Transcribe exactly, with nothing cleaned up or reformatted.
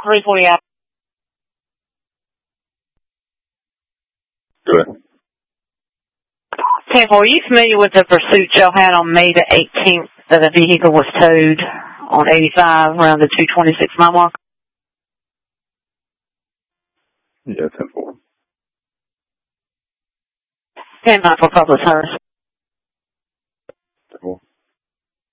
three forty out. Good. ten four, are you familiar with the pursuit y'all had on May the eighteenth that a vehicle was towed on eighty-five around the two twenty-six mile mark? Yeah, ten four. ten nine for public service.